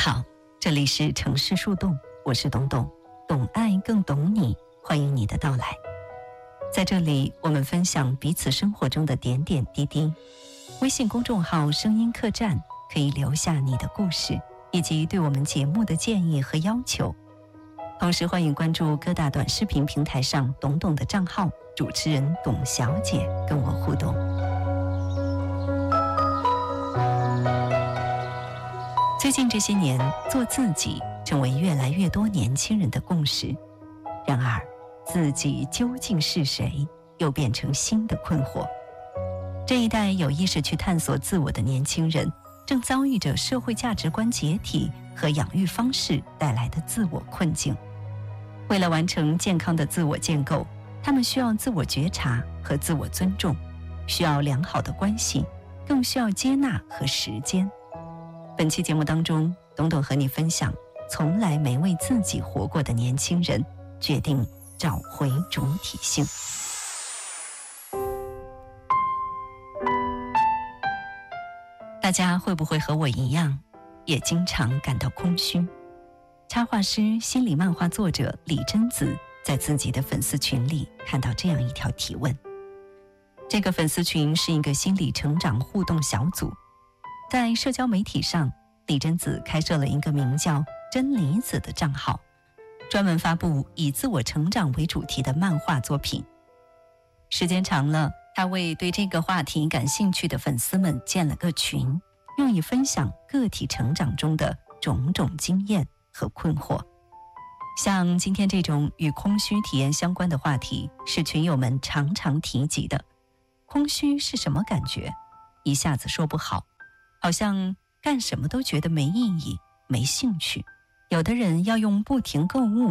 好，这里是城市树洞，我是董董，懂爱更懂你，欢迎你的到来。在这里，我们分享彼此生活中的点点滴滴。微信公众号声音客栈可以留下你的故事，以及对我们节目的建议和要求。同时欢迎关注各大短视频平台上董董的账号，主持人董小姐跟我互动。最近这些年，做自己成为越来越多年轻人的共识。然而，自己究竟是谁，又变成新的困惑。这一代有意识去探索自我的年轻人，正遭遇着社会价值观解体和养育方式带来的自我困境。为了完成健康的自我建构，他们需要自我觉察和自我尊重，需要良好的关系，更需要接纳和时间。本期节目当中，董董和你分享从来没为自己活过的年轻人决定找回主体性。大家会不会和我一样，也经常感到空虚？插画师、心理漫画作者李贞子在自己的粉丝群里看到这样一条提问。这个粉丝群是一个心理成长互动小组，在社交媒体上，李贞子开设了一个名叫真理子的账号，专门发布以自我成长为主题的漫画作品。时间长了，他为对这个话题感兴趣的粉丝们建了个群，用以分享个体成长中的种种经验和困惑。像今天这种与空虚体验相关的话题，是群友们常常提及的。空虚是什么感觉？一下子说不好，好像干什么都觉得没意义、没兴趣。有的人要用不停购物